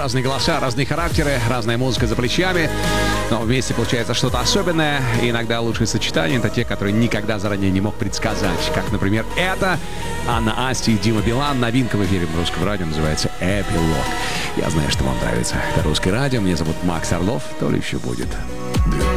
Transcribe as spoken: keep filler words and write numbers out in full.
разные голоса, разные характеры, разная музыка за плечами. Но вместе получается что-то особенное. И иногда лучшие сочетания — это те, которые никогда заранее не мог предсказать. Как, например, это Анна Асти и Дима Билан. Новинка в эфире Русского радио называется «Эпилог». Я знаю, что вам нравится это Русское радио. Меня зовут Макс Орлов. То ли еще будет.